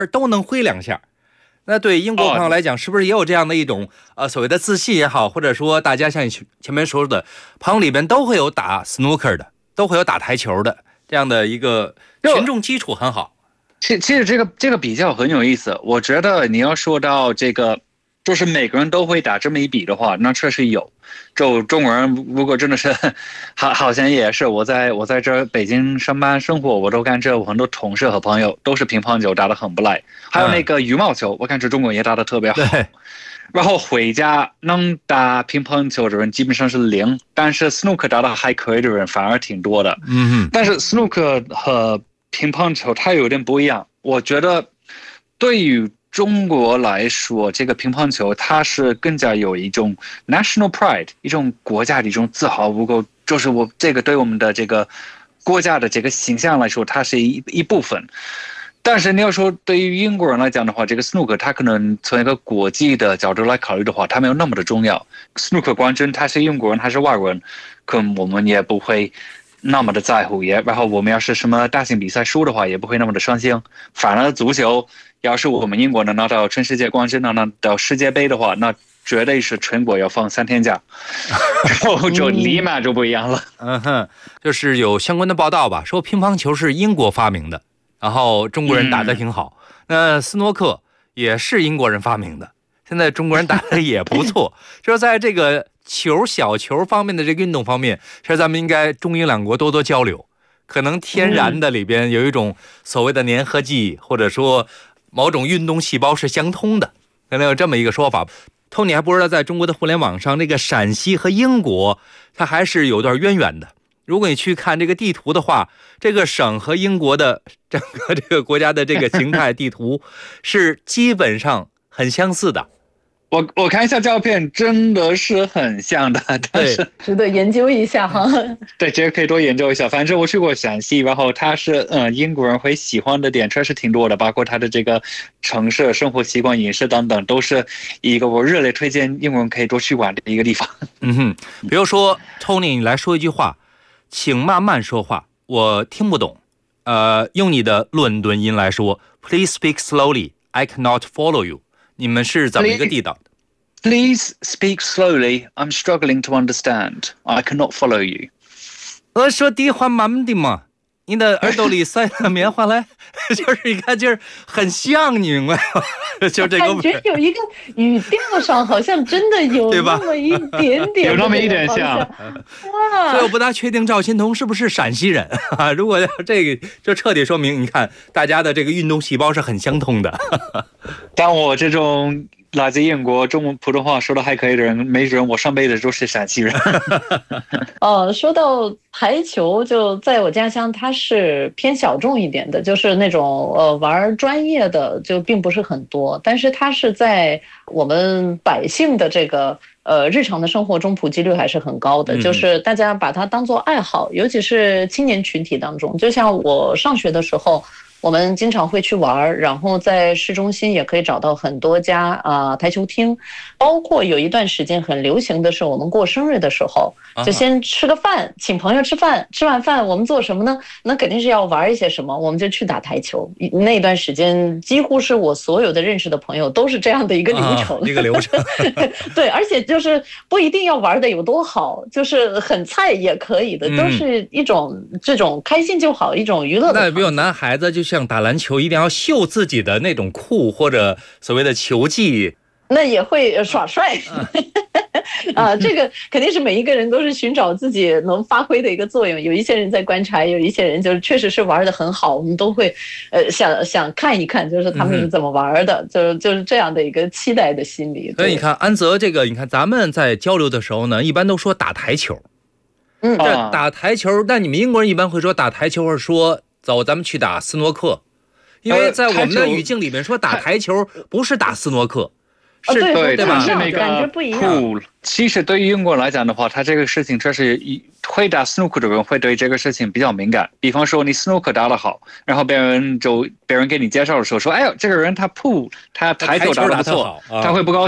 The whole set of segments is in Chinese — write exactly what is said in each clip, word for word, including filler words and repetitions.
都能挥两下。那对英国朋友来讲，是不是也有这样的一种呃所谓的自信也好，或者说大家像前面说的，朋友里边都会有打 snooker 的，都会有打台球的，这样的一个群众基础很好。 其其实这个这个比较很有意思，我觉得你要说到这个，就是每个人都会打这么一笔的话，那确实有。就中国人如果真的是，好好像也是，我在我在这北京上班生活，我都感觉我很多同事和朋友都是乒乓球打得很不赖，还有那个羽毛球，我感觉中国也打得特别好。 对。 然后回家能打乒乓球的人基本上是零，但是 snooker 打得还可以的人反而挺多的。 嗯， 但是 snooker 和乒乓球它有点不一样，我觉得对于中国来说，这个乒乓球它是更加有一种 national pride， 一种国家的一种自豪，不过就是我这个对我们的这个国家的这个形象来说，它是一一部分。但是你要说对于英国人来讲的话，这个 snooker 它可能从一个国际的角度来考虑的话，它没有那么的重要。snooker 冠军他是英国人还是外国人，可能我们也不会那么的在乎，也然后我们要是什么大型比赛输的话，也不会那么的伤心。反而足球，要是我们英国能拿到全世界冠军，能拿到世界杯的话，那绝对是全国要放三天假，然后就立马就不一样了。 嗯哼，就是有相关的报道吧，说乒乓球是英国发明的，然后中国人打得挺好。嗯、那斯诺克也是英国人发明的，现在中国人打得也不错。就是在这个球小球方面的这个运动方面，其实咱们应该中英两国多多交流。可能天然的里边有一种所谓的粘合剂，或者说某种运动细胞是相通的，可能有这么一个说法。Tony 还不知道，在中国的互联网上，这个陕西和英国它还是有段渊源的。如果你去看这个地图的话，这个省和英国的整个这个国家的这个形态地图是基本上很相似的。 我我看一下照片，真的是很像的，但是值得研究一下哈。 对，这个可以多研究一下。反正我去过陕西，然后它是嗯英国人会喜欢的点确实挺多的，包括它的这个城市生活习惯、饮食等等，都是一个我热烈推荐英国人可以多去玩的一个地方。 嗯哼，比如说 Tony， 你来说一句话，请慢慢说话，我听不懂。呃，用你的伦敦音来说 ，Please speak slowly, I cannot follow you。你们是怎么一个地道的 ？Please speak slowly. I'm struggling to understand. I cannot follow you. 我说的话慢慢的嘛，你的耳朵里塞了棉花来，就是你看，就是很像，你明白吗？就这个感觉有一个语调上好像真的有那么一点点， 有那么一点像。 哇！所以我不大确定赵新彤是不是陕西人啊？如果这个就彻底说明，你看大家的这个运动细胞是很相通的。 但我这种来自英国中文普通话说的还可以的人，没准我上辈子就是陕西人。 呃，说到台球，就在我家乡，它是偏小众一点的，就是那种呃玩专业的就并不是很多，但是它是在我们百姓的这个呃日常的生活中普及率还是很高的，就是大家把它当作爱好，尤其是青年群体当中，就像我上学的时候。我们经常会去玩，然后在市中心也可以找到很多家啊、呃、台球厅，包括有一段时间很流行的是，我们过生日的时候，就先吃个饭，请朋友吃饭，吃完饭我们做什么呢？那肯定是要玩一些什么，我们就去打台球。那段时间几乎是我所有的认识的朋友都是这样的一个流程， 啊、一个流程。 对，而且就是不一定要玩的有多好，就是很菜也可以的，嗯、都是一种这种开心就好，一种娱乐的。 那比如男孩子就像打篮球一定要秀自己的那种酷或者所谓的球技， 那也会耍帅啊，这个肯定是每一个人都是寻找自己能发挥的一个作用。有一些人在观察，有一些人就是确实是玩得很好，我们都会呃想想看一看，就是他们是怎么玩的，嗯、就是就是这样的一个期待的心理。 所以你看安泽这个，你看咱们在交流的时候呢，一般都说打台球， 嗯， 这打台球，但你们英国人一般会说打台球，或者说走，咱们去打斯诺克。因为在我们的语境里面说打台球不是打斯诺克， 是、哦、 对对吧？ 是那个感觉不一样。 其实对于英国人来讲的话，他这个事情确实会打斯诺克的人会对这个事情比较敏感。比方说你斯诺克打得好，然后别人就别人给你介绍的时候说，哎呦，这个人他扑他台球打得不错，他会不高兴。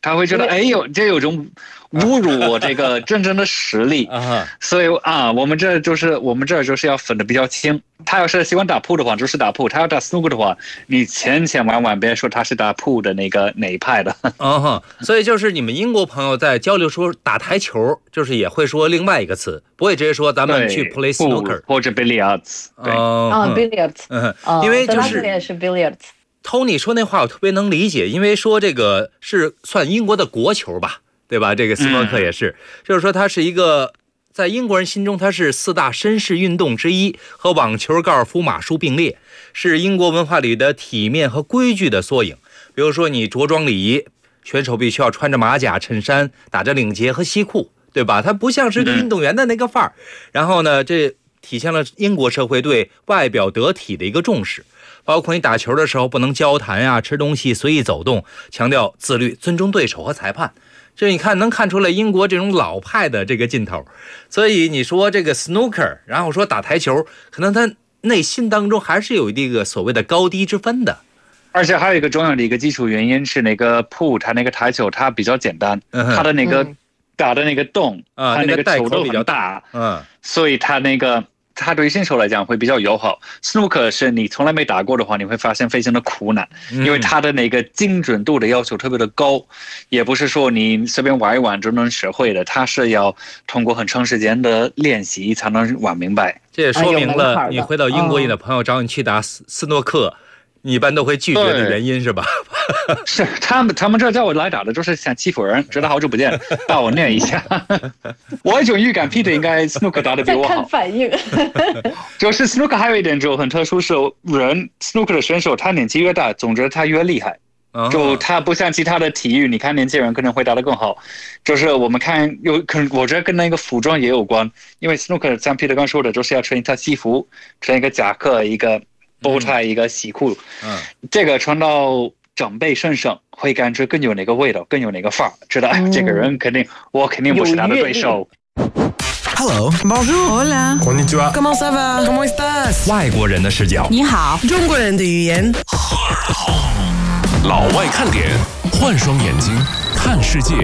他会觉得哎呦，这有种侮辱我这个真正的实力啊， 所以啊，我们这就是我们这就是要分得比较清。他要是喜欢打扑的话，就是打扑；他要打 snooker 的话，你千千万万别说他是打扑的那个哪一派的。 嗯，所以就是你们英国朋友在交流说打台球，就是也会说另外一个词，不会直接说咱们去 play snooker 或者 billiards。对啊 ，billiards， 嗯，因为就是也是 billiards。 Tony 说那话我特别能理解，因为说这个是算英国的国球吧，对吧？这个斯诺克也是，嗯、就是说它是一个在英国人心中它是四大绅士运动之一，和网球、高尔夫、马术并列，是英国文化里的体面和规矩的缩影。比如说你着装礼仪，选手必须要穿着马甲、衬衫，打着领结和西裤，对吧？它不像是个运动员的那个范儿。嗯、然后呢，这体现了英国社会对外表得体的一个重视。包括你打球的时候不能交谈呀、吃东西随意走动，强调自律、尊重对手和裁判。这你看能看出来英国这种老派的这个劲头。所以你说这个 snooker， 然后说打台球，可能他内心当中还是有一个所谓的高低之分的。 而且还有一个重要的一个基础原因是那个扑，它那个台球它比较简单， 嗯、 它的那个打的那个洞， 啊、 它那个球都比较大， 嗯， 所以它那个。它对于新手来讲会比较友好 ，snooker 是你从来没打过的话，你会发现非常的苦难， 嗯、 因为它的那个精准度的要求特别的高，也不是说你随便玩一玩就能学会的，它是要通过很长时间的练习才能玩明白。 这也说明了你回到英国，你的朋友找你去打斯斯诺克，你一般都会拒绝的原因是吧？ 是他们，他们这叫我来打的，就是想欺负人，觉得好久不见，帮我念一下。我有一种预感 ，Peter 应该 snooker 打得比我好。 看反应。 就是 snooker 还有一点就很特殊，是人 snooker 的选手，他年纪越大，总之他越厉害。就他不像其他的体育，你看年轻人可能会打得更好。就是我们看有可能，我觉得跟那个服装也有关，因为 snooker 像 Peter 刚说的，就是要穿一套西服，穿一个夹克，一个包带，一个西裤。 嗯， 这个穿到长辈身上会感觉更有那个味道，更有那个范儿，知道、嗯、这个人肯定，我肯定不是他的对手。 Hello, bonjour, hola, konnichiwa, comment ça va, comment estás？ 外国人的视角， 你好，中国人的语言。 老外看点，换双眼睛看世界。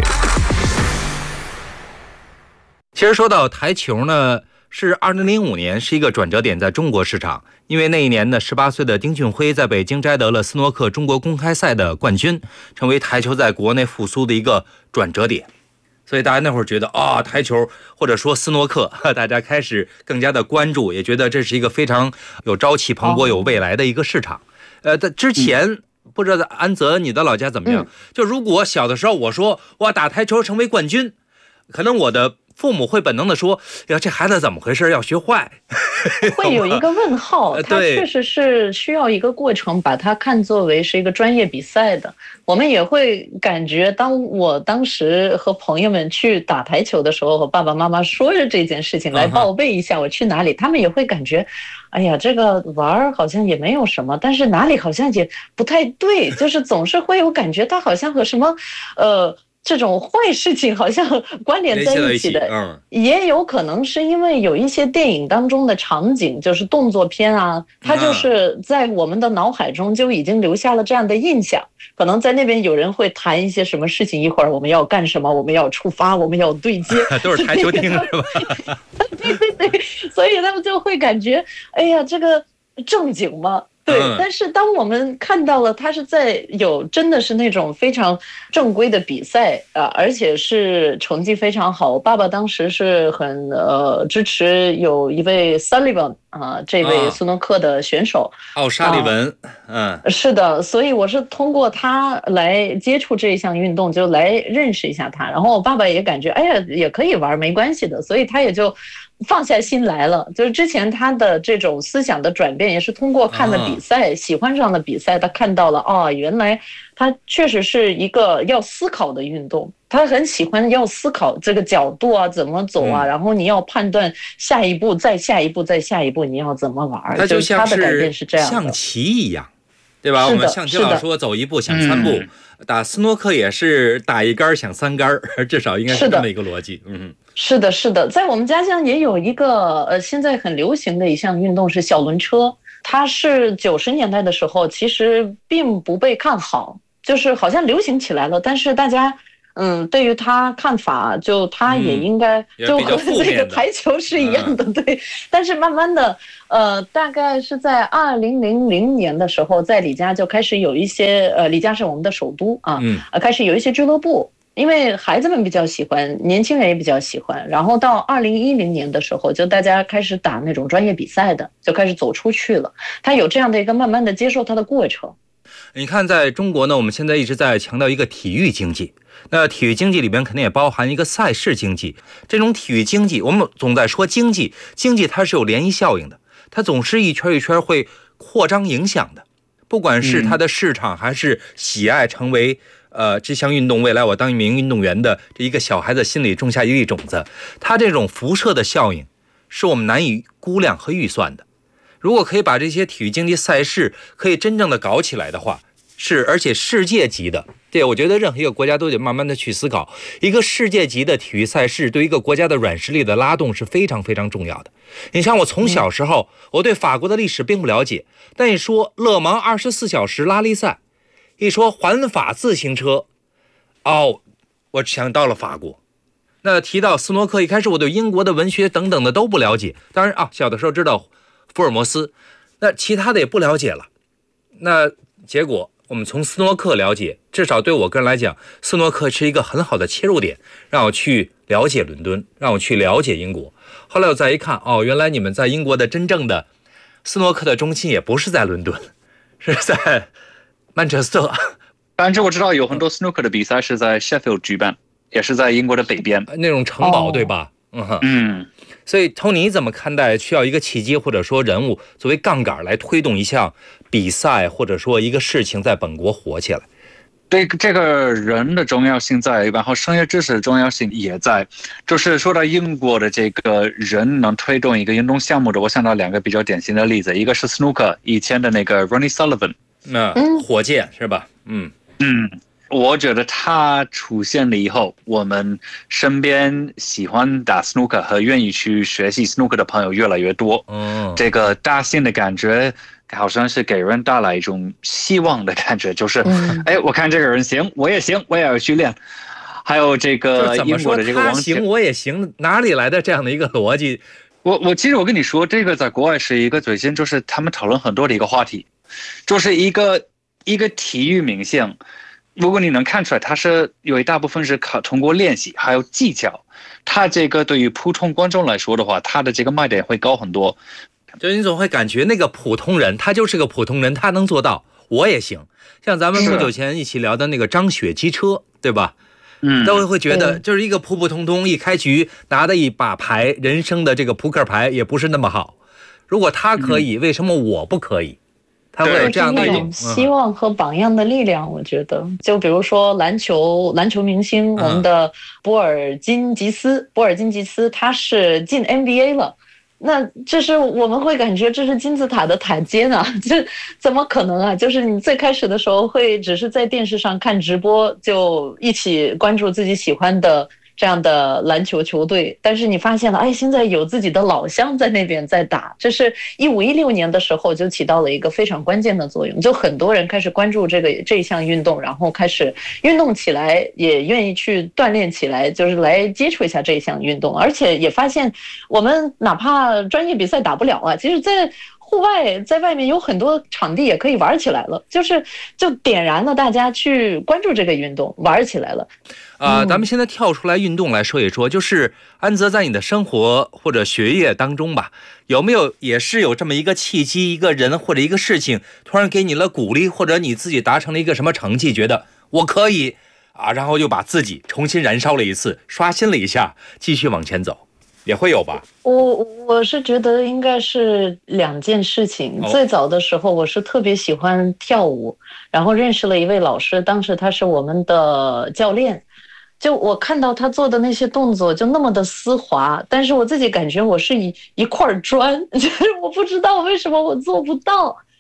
其实说到台球呢，是二零零五年是一个转折点在中国市场，因为那一年呢，十八岁的丁俊晖在北京摘得了斯诺克中国公开赛的冠军，成为台球在国内复苏的一个转折点。所以大家那会儿觉得啊、哦，台球或者说斯诺克，大家开始更加的关注，也觉得这是一个非常有朝气蓬勃、有未来的一个市场。呃，在之前。不知道安泽你的老家怎么样、嗯、就如果小的时候我说我打台球成为冠军，可能我的父母会本能的说呀，这孩子怎么回事，要学坏。 会有一个问号，它确实是需要一个过程，把它看作为是一个专业比赛的。我们也会感觉，当我当时和朋友们去打台球的时候，和爸爸妈妈说着这件事情来报备一下我去哪里，他们也会感觉哎呀，这个玩好像也没有什么，但是哪里好像也不太对，就是总是会有感觉它好像和什么呃这种坏事情好像关联在一起的。 嗯， 也有可能是因为有一些电影当中的场景，就是动作片啊，它就是在我们的脑海中就已经留下了这样的印象。可能在那边有人会谈一些什么事情，一会儿我们要干什么，我们要出发，我们要对接， 都是台球厅是吧？ 对对对，所以他们就会感觉，哎呀，这个正经吗？对，但是当我们看到了他是在有真的是那种非常正规的比赛啊、呃，而且是成绩非常好。我爸爸当时是很呃支持有一位 Sullivan 啊、呃，这位斯诺克的选手， 奥沙利文， 嗯，是的，所以我是通过他来接触这一项运动，就来认识一下他。然后我爸爸也感觉，哎呀，也可以玩，没关系的，所以他也就放下心来了。就是之前他的这种思想的转变，也是通过看的比赛、啊、喜欢上的比赛，他看到了哦，原来他确实是一个要思考的运动。他很喜欢要思考这个角度啊，怎么走啊、嗯，然后你要判断下一步，再下一步，再下一步你要怎么玩。 他就像是他的改变是这样的， 象棋一样，对吧？我们象棋老说走一步想三步、嗯，打斯诺克也是打一杆想三杆，至少应该是这么一个逻辑。嗯。 是的，是的，在我们家乡也有一个呃，现在很流行的一项运动是小轮车，它是九十年代的时候其实并不被看好，就是好像流行起来了，但是大家嗯，对于他看法，就他也应该、 嗯、 就和这个台球是一样的，嗯、对。但是慢慢的，呃，大概是在二零零零年的时候，在李家就开始有一些，呃，李家是我们的首都啊，嗯，呃，开始有一些俱乐部。因为孩子们比较喜欢，年轻人也比较喜欢，然后到二零一零年的时候，就大家开始打那种专业比赛的，就开始走出去了。他有这样的一个慢慢的接受他的过程。 你看，在中国呢，我们现在一直在强调一个体育经济，那体育经济里边肯定也包含一个赛事经济。这种体育经济，我们总在说经济，经济它是有涟漪效应的，它总是一圈一圈会扩张影响的，不管是它的市场还是喜爱成为。呃，这项运动未来我当一名运动员的这一个小孩子心里种下一粒种子，它这种辐射的效应是我们难以估量和预算的。如果可以把这些体育竞技赛事可以真正的搞起来的话，是而且世界级的，对，我觉得任何一个国家都得慢慢的去思考，一个世界级的体育赛事对一个国家的软实力的拉动是非常非常重要的。你像我从小时候，我对法国的历史并不了解，但一说勒芒二十四小时拉力赛，一说环法自行车，哦，我想到了法国。那提到斯诺克，一开始我对英国的文学等等的都不了解，当然啊，小的时候知道福尔摩斯，那其他的也不了解了。那结果我们从斯诺克了解，至少对我个人来讲，斯诺克是一个很好的切入点，让我去了解伦敦，让我去了解英国。后来我再一看，哦，原来你们在英国的真正的斯诺克的中心也不是在伦敦，是在曼彻斯特。 反正我知道有很多 snooker 的比赛是在 Sheffield 举办，也是在英国的北边那种城堡，对吧？ 嗯嗯。 所以 Tony 你怎么看待需要一个契机或者说人物作为杠杆来推动一项比赛或者说一个事情在本国火起来？ 对，这个人的重要性在，然后商业知识的重要性也在。就是说到英国的这个人能推动一个运动项目的，我想到两个比较典型的例子，一个是 snooker 以前的那个 Ronnie Sullivan， 那、嗯、火箭是吧？嗯嗯，我觉得他出现了以后，我们身边喜欢打 snooker 和愿意去学习 snooker 的朋友越来越多。 嗯， 这个大型的感觉好像是给人带来一种希望的感觉，就是，嗯、哎，我看这个人行，我也行，我也要去练。还有这个英国的这个王他行我也行，哪里来的这样的一个逻辑？ 我我其实我跟你说，这个在国外是一个最近就是他们讨论很多的一个话题，就是一个一个体育明星。如果你能看出来，他是有一大部分是靠通过练习还有技巧，他这个对于普通观众来说的话，他的这个卖点会高很多。 就你总会感觉那个普通人，他就是个普通人，他能做到，我也行。像咱们不久前一起聊的那个张雪机车，对吧？ 嗯， 都会觉得就是一个普普通通一开局拿的一把牌，人生的这个扑克牌也不是那么好。如果他可以，嗯、为什么我不可以？他会有这样的一种希望和榜样的力量，我觉得，就比如说篮球，篮球明星，我们的波尔津吉斯，波尔津吉斯，他是进 N B A 了。那这是我们会感觉这是金字塔的塔尖啊，这怎么可能啊？就是你最开始的时候会只是在电视上看直播，就一起关注自己喜欢的这样的篮球球队，但是你发现了，哎，现在有自己的老乡在那边在打，这是一五一六年的时候就起到了一个非常关键的作用，就很多人开始关注这个这一项运动，然后开始运动起来，也愿意去锻炼起来，就是来接触一下这一项运动，而且也发现我们哪怕专业比赛打不了啊，其实在户外在外面有很多场地也可以玩起来了，就是就点燃了大家去关注这个运动，玩起来了。 啊、呃，咱们现在跳出来运动来说一说，就是安泽在你的生活或者学业当中吧，有没有也是有这么一个契机，一个人或者一个事情突然给你了鼓励，或者你自己达成了一个什么成绩，觉得我可以啊，然后又把自己重新燃烧了一次，刷新了一下，继续往前走。也会有吧？ 我我是觉得应该是两件事情。 哦、 最早的时候，我是特别喜欢跳舞，然后认识了一位老师，当时他是我们的教练。就我看到他做的那些动作就那么的丝滑，但是我自己感觉我是一一块砖，就是我不知道为什么我做不到。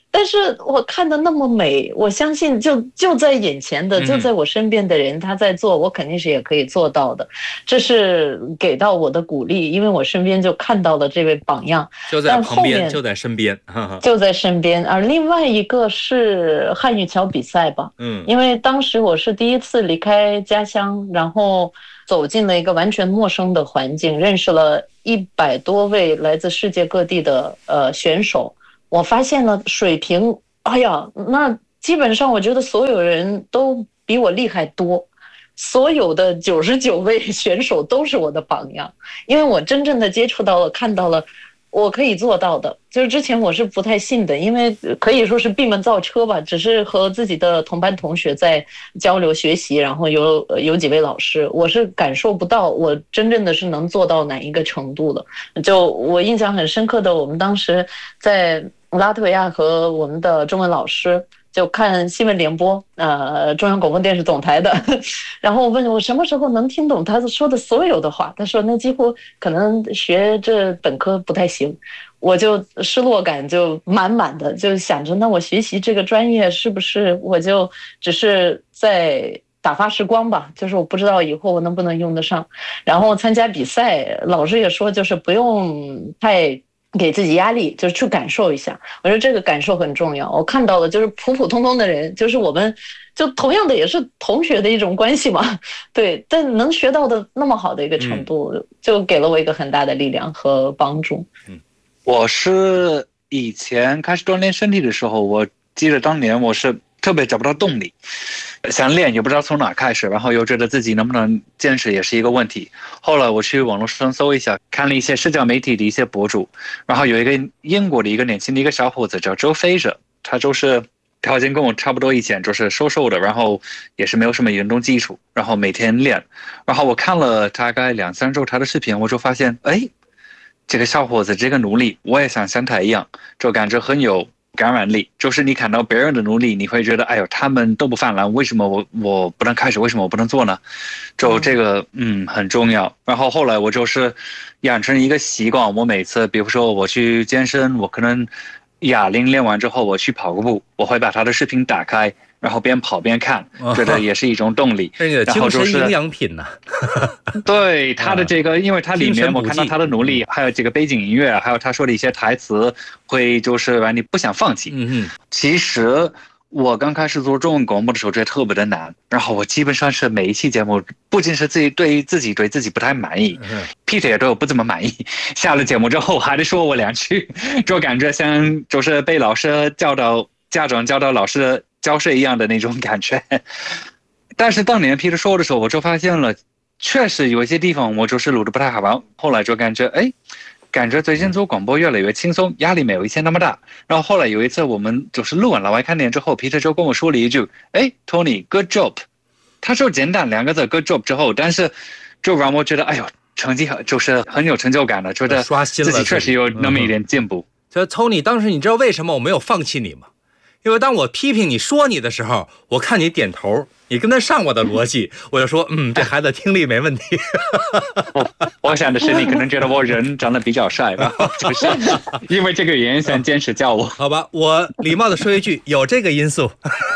但是我看的那么美，我相信就就在眼前的，就在我身边的人他在做，我肯定是也可以做到的。这是给到我的鼓励，因为我身边就看到了这位榜样， 就在旁边，就在身边， 就在身边。而另外一个是汉语桥比赛吧， 嗯， 因为当时我是第一次离开家乡，然后走进了一个完全陌生的环境，认识了一百多位来自世界各地的呃选手。我发现了水平，哎呀，那基本上我觉得所有人都比我厉害多，所有的九十九位选手都是我的榜样，因为我真正的接触到了，看到了我可以做到的。就是之前我是不太信的，因为可以说是闭门造车吧，只是和自己的同班同学在交流学习，然后有有几位老师，我是感受不到我真正的是能做到哪一个程度的。就我印象很深刻的，我们当时在拉脱维亚和我们的中文老师就看新闻联播，呃，中央广播电视总台的，然后我问我什么时候能听懂他说的所有的话，他说那几乎可能学这本科不太行，我就失落感就满满的，就想着那我学习这个专业是不是我就只是在打发时光吧，就是我不知道以后我能不能用得上。然后参加比赛，老师也说就是不用太给自己压力，就是去感受一下。我觉得这个感受很重要。我看到的就是普普通通的人，就是我们就同样的也是同学的一种关系嘛，对，但能学到的那么好的一个程度，嗯、就给了我一个很大的力量和帮助。 嗯，我是以前开始锻炼身体的时候，我记得当年我是特别找不到动力，想练也不知道从哪开始，然后又觉得自己能不能坚持也是一个问题。后来我去网络上搜一下，看了一些社交媒体的一些博主，然后有一个英国的一个年轻的一个小伙子叫 Joe Frazier， 他就是条件跟我差不多，以前就是瘦瘦的，然后也是没有什么运动基础，然后每天练。然后我看了大概两三周他的视频，我就发现，哎，这个小伙子这个努力，我也想像他一样，就感觉很有感染力。就是你看到别人的努力，你会觉得哎呦，他们都不犯难，为什么我我不能开始，为什么我不能做呢？就这个嗯很重要。然后后来我就是养成一个习惯，我每次比如说我去健身，我可能哑铃练完之后我去跑个步，我会把他的视频打开，然后边跑边看，觉得也是一种动力。 这个精神营养品呢、啊？ 对他的这个，因为他里面我看到他的努力，还有这个背景音乐，还有他说的一些台词，会就是让你不想放弃。 嗯嗯。 其实我刚开始做中文广播的时候，觉得特别的难。然后我基本上是每一期节目，不仅是自己对自己对自己不太满意、嗯、，Peter 也对我不怎么满意。下了节目之后还得说我两句，就感觉像就是被老师教导、家长教导老师的教授一样的那种感觉。但是当年 Peter 说的时候，我就发现了，确实有一些地方我就是录的不太好玩。后来就感觉，哎。感觉最近做广播越来越轻松，压力没有以前那么大。然后后来有一次我们就是录完老外看点之后 Peter 就跟我说了一句，哎 Tony good job， 他说简单两个字 good job 之后，但是就让我觉得哎呦成绩就是很有成就感的，觉得自己确实有那么一点进步。 就 Tony 当时你知道为什么我没有放弃你吗？因为当我批评你说你的时候，我看你点头，你跟得上我的逻辑，我就说嗯，这孩子听力没问题。 我, 我想的是你可能觉得我人长得比较帅吧，就是因为这个原因想坚持叫我。 好吧，我礼貌的说一句，有这个因素。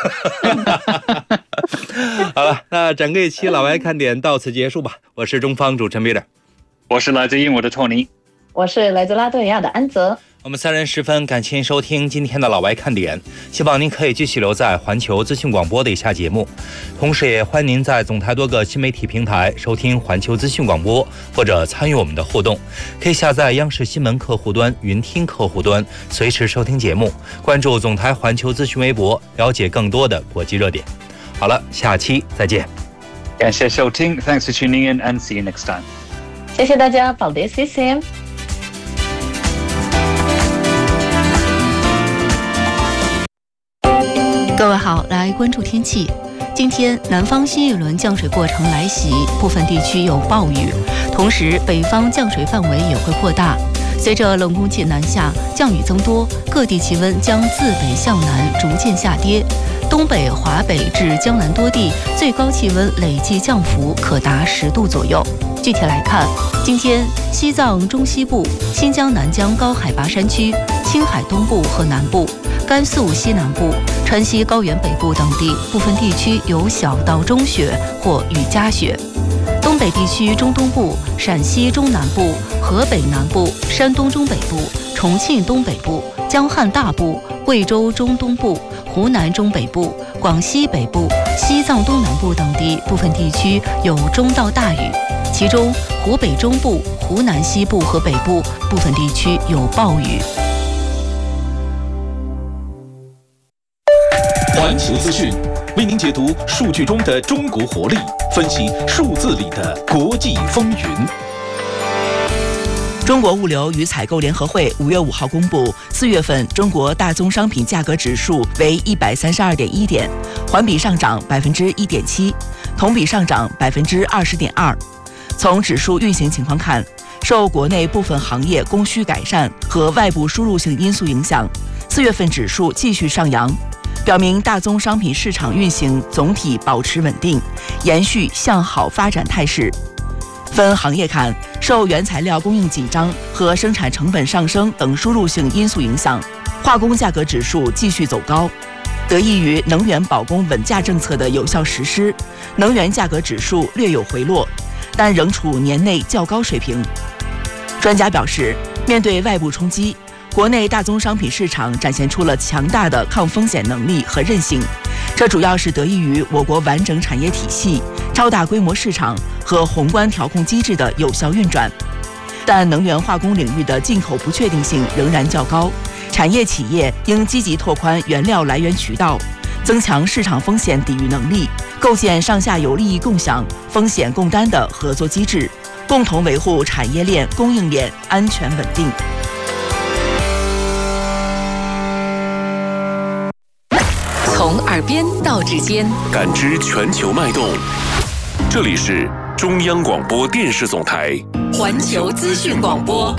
好了，那整个一期老外看点到此结束吧。我是中方主持人 Peter， 我是来自英国的 Tony， 我是来自拉脱维亚的安泽。 我们三人十分感谢您收听今天的老外看点，希望您可以继续留在环球资讯广播的以下节目，同时也欢迎您在总台多个新媒体平台收听环球资讯广播，或者参与我们的互动。可以下载央视新闻客户端、云听客户端，随时收听节目，关注总台环球资讯微博，了解更多的国际热点。好了，下期再见。 感谢收听 ，Thanks for tuning in and see you next time。 谢谢大家，保德 C C M。 各位好，来关注天气。今天南方新一轮降水过程来袭，部分地区有暴雨，同时北方降水范围也会扩大。随着冷空气南下，降雨增多，各地气温将自北向南逐渐下跌。东北、华北至江南多地最高气温累计降幅可达十度左右。具体来看，今天西藏中西部、新疆南疆高海拔山区、青海东部和南部、 甘肃西南部、川西高原北部等地部分地区有小到中雪或雨夹雪。东北地区中东部、陕西中南部、河北南部、山东中北部、重庆东北部、江汉大部、贵州中东部、湖南中北部、广西北部、西藏东南部等地部分地区有中到大雨，其中湖北中部、湖南西部和北部部分地区有暴雨。 环球资讯为您解读数据中的中国活力，分析数字里的国际风云。 中国物流与采购联合会五月五号公布，四月份中国大宗商品价格指数为一百三十二点一点，环比上涨百分之一点七，同比上涨百分之二十点二。从指数运行情况看，受国内部分行业供需改善和外部输入性因素影响，四月份指数继续上扬，表明大宗商品市场运行总体保持稳定，延续向好发展态势。分行业看，受原材料供应紧张和生产成本上升等输入性因素影响，化工价格指数继续走高。得益于能源保供稳价政策的有效实施，能源价格指数略有回落，但仍处年内较高水平。专家表示，面对外部冲击，国内大宗商品市场展现出了强大的抗风险能力和韧性，这主要是得益于我国完整产业体系、超大规模市场和宏观调控机制的有效运转。但能源化工领域的进口不确定性仍然较高，产业企业应积极拓宽原料来源渠道，增强市场风险抵御能力，构建上下游利益共享、风险共担的合作机制，共同维护产业链、供应链安全稳定。 从耳边到指尖， 感知全球脉动。这里是中央广播电视总台环球资讯广播。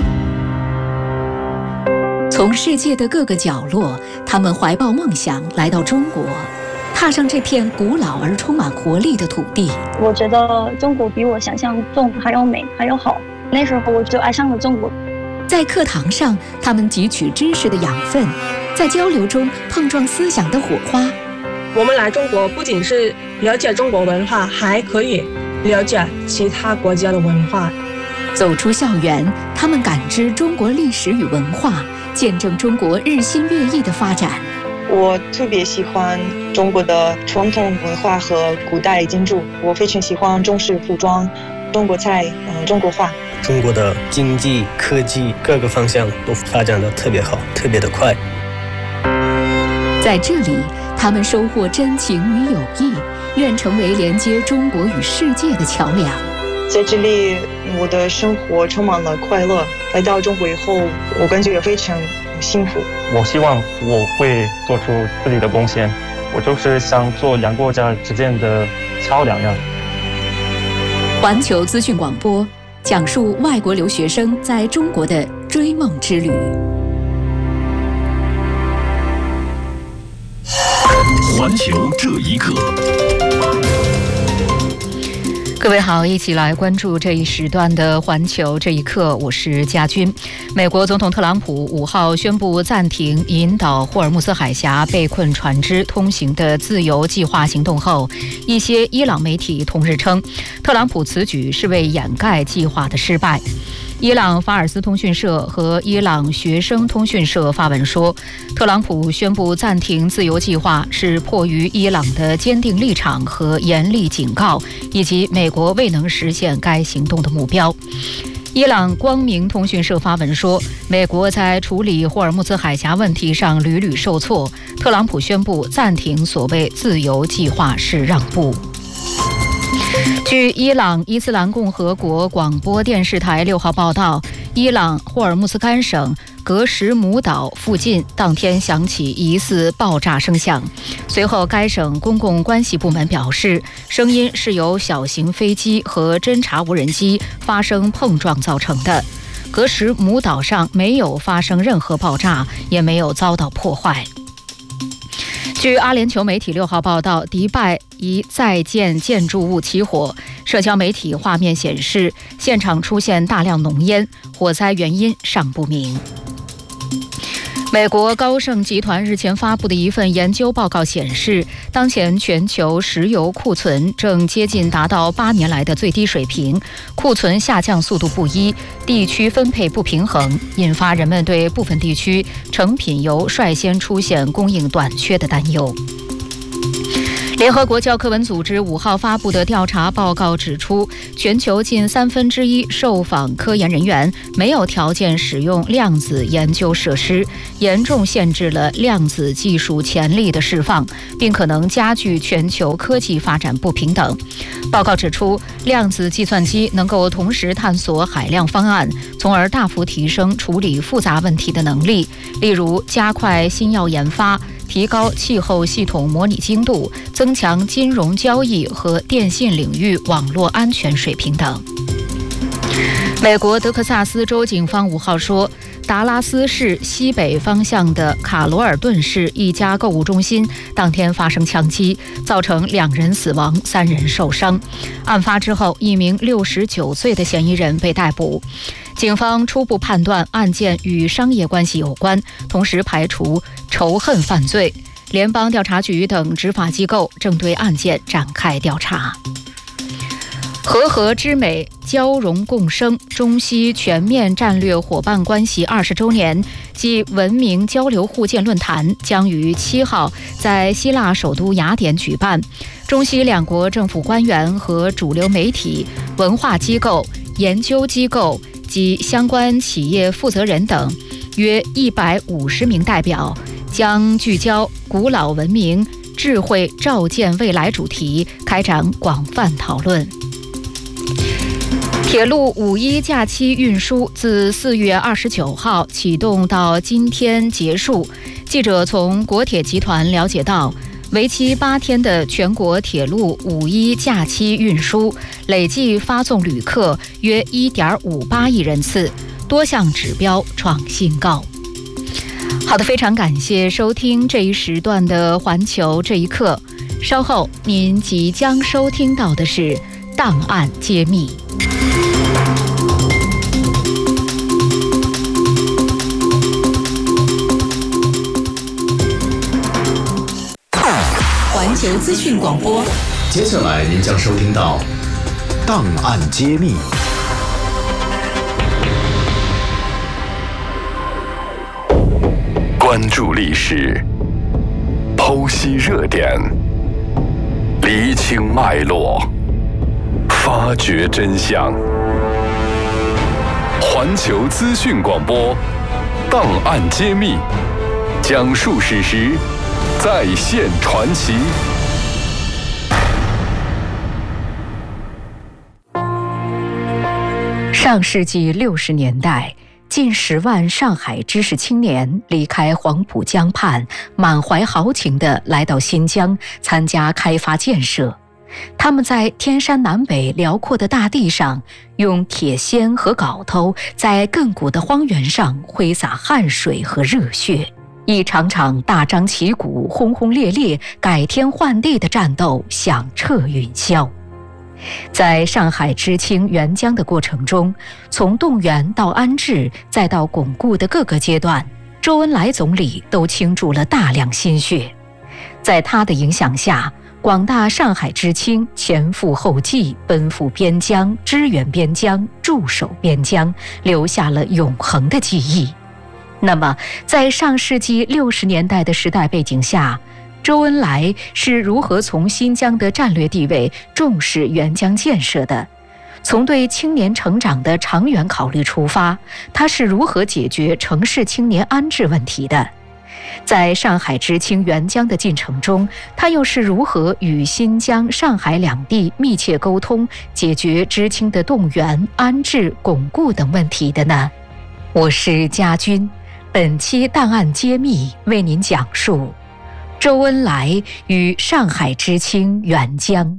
从世界的各个角落，他们怀抱梦想来到中国，踏上这片古老而充满活力的土地。 我觉得中国比我想象中还要美，还要好。那时候我就爱上了中国。 在课堂上，他们汲取知识的养分，在交流中碰撞思想的火花。 我们来中国不仅是了解中国文化，还可以了解其他国家的文化。 走出校园，他们感知中国历史与文化，见证中国日新月异的发展。 我特别喜欢中国的传统文化和古代建筑，我非常喜欢中式服装、中国菜、呃、中国画。 中国的经济、科技各个方向都发展得特别好，特别的快。 在这里，他们收获真情与友谊，愿成为连接中国与世界的桥梁。 在这里，我的生活充满了快乐。来到中国以后，我感觉非常幸福。 我希望我会做出自己的贡献，我就是想做两国家之间的桥梁呀。 环球资讯广播讲述外国留学生在中国的追梦之旅。 环球这一刻， 各位好，一起来关注这一时段的环球这一刻，我是佳君。美国总统特朗普五号宣布暂停引导霍尔木兹海峡被困船只通行的自由计划行动后，一些伊朗媒体同日称，特朗普此举是为掩盖计划的失败。伊朗法尔斯通讯社和伊朗学生通讯社发文说，特朗普宣布暂停自由计划是迫于伊朗的坚定立场和严厉警告，以及美国未能实现该行动的目标。伊朗光明通讯社发文说，美国在处理霍尔木兹海峡问题上屡屡受挫，特朗普宣布暂停所谓自由计划是让步。据伊朗伊斯兰共和国广播电视台六号报道，伊朗霍尔木兹干省格什姆岛附近当天响起疑似爆炸声响，随后该省公共关系部门表示，声音是由小型飞机和侦察无人机发生碰撞造成的。格什姆岛上没有发生任何爆炸，也没有遭到破坏。据阿联酋媒体六号报道，迪拜一在建建筑物起火，社交媒体画面显示，现场出现大量浓烟，火灾原因尚不明。 美国高盛集团日前发布的一份研究报告显示，当前全球石油库存正接近达到八年来的最低水平，库存下降速度不一，地区分配不平衡，引发人们对部分地区成品油率先出现供应短缺的担忧。联合国教科文组织五号发布的调查报告指出，全球近三分之一受访科研人员没有条件使用量子研究设施，严重限制了量子技术潜力的释放，并可能加剧全球科技发展不平等。报告指出，量子计算机能够同时探索海量方案，从而大幅提升处理复杂问题的能力，例如加快新药研发、提高气候系统模拟精度、增强金融交易和电信领域网络安全水平等。美国德克萨斯州警方五号说，达拉斯市西北方向的卡罗尔顿市一家购物中心当天发生枪击，造成两人死亡、三人受伤。案发之后，一名六十九岁的嫌疑人被逮捕。警方初步判断案件与商业关系有关，同时排除仇恨犯罪。联邦调查局等执法机构正对案件展开调查。和合之美，交融共生，中西全面战略伙伴关系二十周年暨文明交流互鉴论坛将于七号在希腊首都雅典举办。中西两国政府官员和主流媒体、文化机构、研究机构及相关企业负责人等约一百五十名代表，将聚焦古老文明、智慧照见未来主题，开展广泛讨论。铁路五一假期运输自四月二十九号启动到今天结束。记者从国铁集团了解到，为期八天的全国铁路五一假期运输累计发送旅客约 一点五八亿人次，多项指标创新高。好的，非常感谢收听这一时段的环球这一刻。稍后您即将收听到的是档案揭秘。 环球资讯广播， 接下来您将收听到档案揭秘。 关注历史，剖析热点，厘清脉络，发掘真相。环球资讯广播，档案揭秘，讲述史实，再现传奇。 上世纪六十年代，近十万上海知识青年离开黄浦江畔，满怀豪情地来到新疆参加开发建设。他们在天山南北辽阔的大地上，用铁锨和镐头在亘古的荒原上挥洒汗水和热血。一场场大张旗鼓、轰轰烈烈、改天换地的战斗响彻云霄。在上海知青援疆的过程中，从动员到安置再到巩固的各个阶段，周恩来总理都倾注了大量心血。在他的影响下，广大上海知青前赴后继，奔赴边疆，支援边疆，驻守边疆，留下了永恒的记忆。那么，在上世纪六十年代的时代背景下，周恩来是如何从新疆的战略地位重视援疆建设的？从对青年成长的长远考虑出发，他是如何解决城市青年安置问题的？在上海知青援疆的进程中，他又是如何与新疆、上海两地密切沟通，解决知青的动员、安置、巩固等问题的呢？我是佳君，本期档案揭秘为您讲述周恩来与上海知青援疆。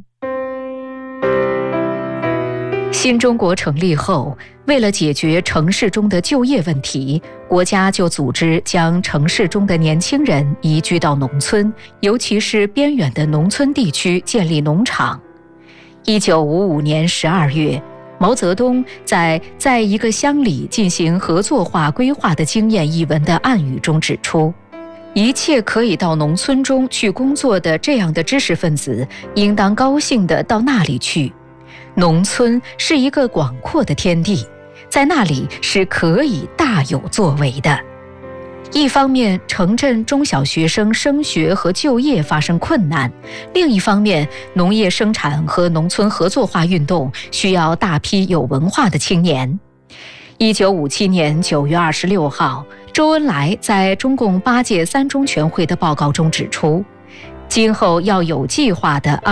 新中国成立后，为了解决城市中的就业问题，国家就组织将城市中的年轻人移居到农村，尤其是边远的农村地区建立农场。一九五五年十二月， 毛泽东在《在一个乡里进行合作化规划的经验》一文的暗语中指出，一切可以到农村中去工作的这样的知识分子，应当高兴地到那里去。农村是一个广阔的天地，在那里是可以大有作为的。一方面，城镇中小学生升学和就业发生困难；另一方面，农业生产和农村合作化运动需要大批有文化的青年。一九五七年九月二十六号，周恩来在中共八届三中全会的报告中指出，今后要有计划地